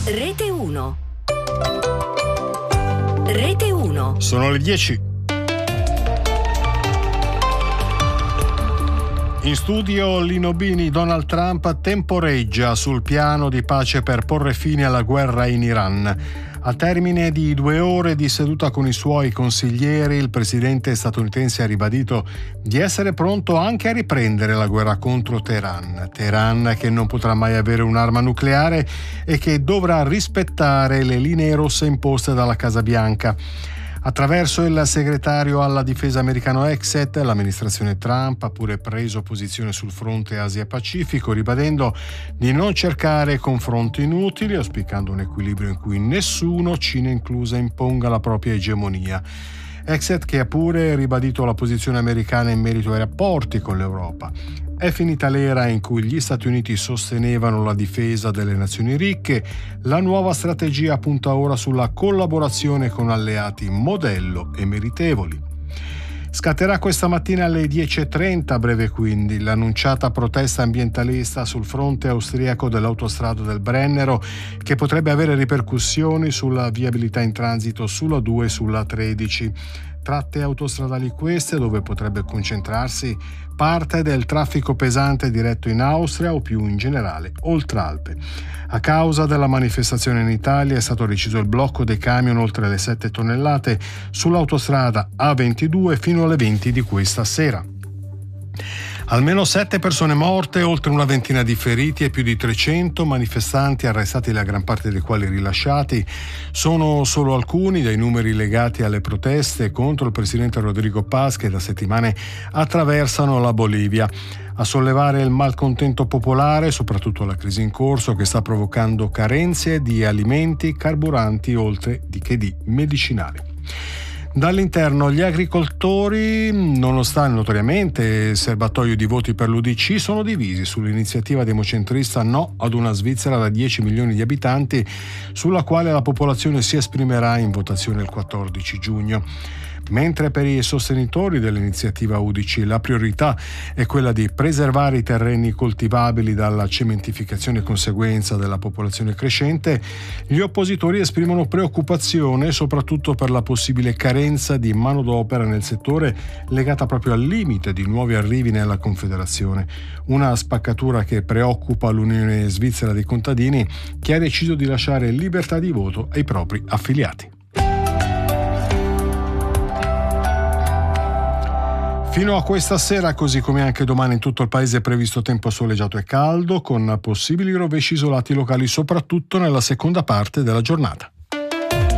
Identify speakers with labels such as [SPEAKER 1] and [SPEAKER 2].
[SPEAKER 1] Rete 1. Rete 1.
[SPEAKER 2] Sono le 10. In studio Lino Bini. Donald Trump temporeggia sul piano di pace per porre fine alla guerra in Iran. Al termine di 2 ore di seduta con i suoi consiglieri, il presidente statunitense ha ribadito di essere pronto anche a riprendere la guerra contro Teheran. Teheran che non potrà mai avere un'arma nucleare e che dovrà rispettare le linee rosse imposte dalla Casa Bianca. Attraverso il segretario alla difesa americano Exet, l'amministrazione Trump ha pure preso posizione sul fronte Asia-Pacifico, ribadendo di non cercare confronti inutili, auspicando un equilibrio in cui nessuno, Cina inclusa, imponga la propria egemonia. Exet che ha pure ribadito la posizione americana in merito ai rapporti con l'Europa. È finita l'era in cui gli Stati Uniti sostenevano la difesa delle nazioni ricche, la nuova strategia punta ora sulla collaborazione con alleati modello e meritevoli. Scatterà questa mattina alle 10.30, a breve quindi, l'annunciata protesta ambientalista sul fronte austriaco dell'autostrada del Brennero, che potrebbe avere ripercussioni sulla viabilità in transito sulla 2 e sulla 13. Tratte autostradali queste dove potrebbe concentrarsi parte del traffico pesante diretto in Austria o più in generale oltre Alpe. A causa della manifestazione in Italia è stato deciso il blocco dei camion oltre le 7 tonnellate sull'autostrada A22 fino alle 20 di questa sera. Almeno 7 persone morte, oltre una ventina di feriti e più di 300 manifestanti arrestati, la gran parte dei quali rilasciati. Sono solo alcuni dei numeri legati alle proteste contro il presidente Rodrigo Paz che da settimane attraversano la Bolivia. A sollevare il malcontento popolare, soprattutto la crisi in corso che sta provocando carenze di alimenti, carburanti, oltre che di medicinali. Dall'interno gli agricoltori, nonostante notoriamente il serbatoio di voti per l'UDC, sono divisi sull'iniziativa democentrista no ad una Svizzera da 10 milioni di abitanti, sulla quale la popolazione si esprimerà in votazione il 14 giugno. Mentre per i sostenitori dell'iniziativa UDC la priorità è quella di preservare i terreni coltivabili dalla cementificazione conseguenza della popolazione crescente, gli oppositori esprimono preoccupazione soprattutto per la possibile carenza di manodopera nel settore legata proprio al limite di nuovi arrivi nella Confederazione. Una spaccatura che preoccupa l'Unione Svizzera dei Contadini, che ha deciso di lasciare libertà di voto ai propri affiliati. Fino a questa sera, così come anche domani in tutto il paese, è previsto tempo soleggiato e caldo, con possibili rovesci isolati locali soprattutto nella seconda parte della giornata.